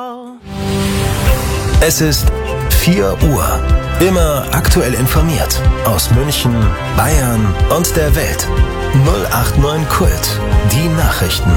Es ist 4 Uhr. Immer aktuell informiert aus München, Bayern und der Welt. 089 Kult. Die Nachrichten.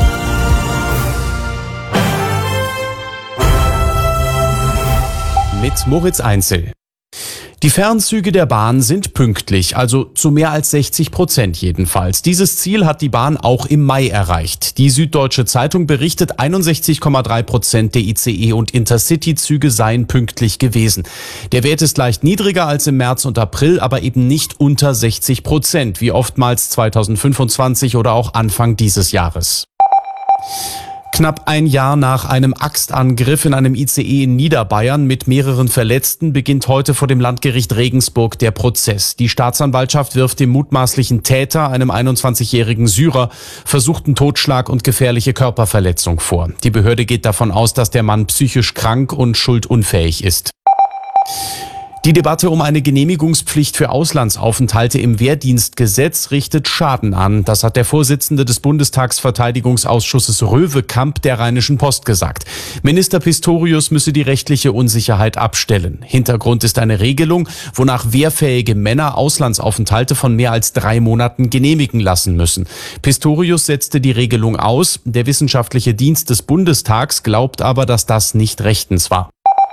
Mit Moritz Einzel. Die Fernzüge der Bahn sind pünktlich, also zu mehr als 60% jedenfalls. Dieses Ziel hat die Bahn auch im Mai erreicht. Die Süddeutsche Zeitung berichtet, 61,3% der ICE- und Intercity-Züge seien pünktlich gewesen. Der Wert ist leicht niedriger als im März und April, aber eben nicht unter 60%, wie oftmals 2025 oder auch Anfang dieses Jahres. Knapp ein Jahr nach einem Axtangriff in einem ICE in Niederbayern mit mehreren Verletzten beginnt heute vor dem Landgericht Regensburg der Prozess. Die Staatsanwaltschaft wirft dem mutmaßlichen Täter, einem 21-jährigen Syrer, versuchten Totschlag und gefährliche Körperverletzung vor. Die Behörde geht davon aus, dass der Mann psychisch krank und schuldunfähig ist. Die Debatte um eine Genehmigungspflicht für Auslandsaufenthalte im Wehrdienstgesetz richtet Schaden an. Das hat der Vorsitzende des Bundestagsverteidigungsausschusses Röwekamp der Rheinischen Post gesagt. Minister Pistorius müsse die rechtliche Unsicherheit abstellen. Hintergrund ist eine Regelung, wonach wehrfähige Männer Auslandsaufenthalte von mehr als 3 Monaten genehmigen lassen müssen. Pistorius setzte die Regelung aus. Der wissenschaftliche Dienst des Bundestags glaubt aber, dass das nicht rechtens war.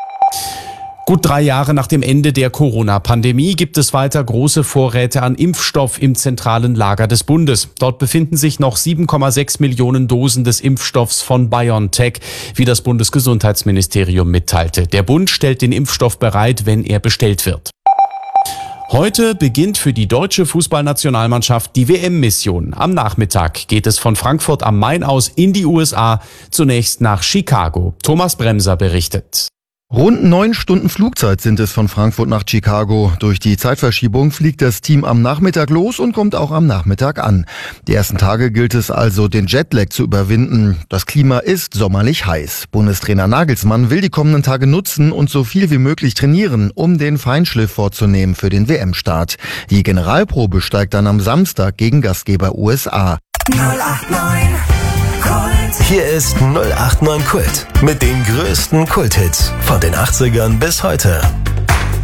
Gut 3 Jahre nach dem Ende der Corona-Pandemie gibt es weiter große Vorräte an Impfstoff im zentralen Lager des Bundes. Dort befinden sich noch 7,6 Millionen Dosen des Impfstoffs von BioNTech, wie das Bundesgesundheitsministerium mitteilte. Der Bund stellt den Impfstoff bereit, wenn er bestellt wird. Heute beginnt für die deutsche Fußballnationalmannschaft die WM-Mission. Am Nachmittag geht es von Frankfurt am Main aus in die USA, zunächst nach Chicago. Thomas Bremser berichtet. Rund 9 Stunden Flugzeit sind es von Frankfurt nach Chicago. Durch die Zeitverschiebung fliegt das Team am Nachmittag los und kommt auch am Nachmittag an. Die ersten Tage gilt es also, den Jetlag zu überwinden. Das Klima ist sommerlich heiß. Bundestrainer Nagelsmann will die kommenden Tage nutzen und so viel wie möglich trainieren, um den Feinschliff vorzunehmen für den WM-Start. Die Generalprobe steigt dann am Samstag gegen Gastgeber USA. 089 Kult. Hier ist 089 Kult mit den größten Kulthits von den 80ern bis heute.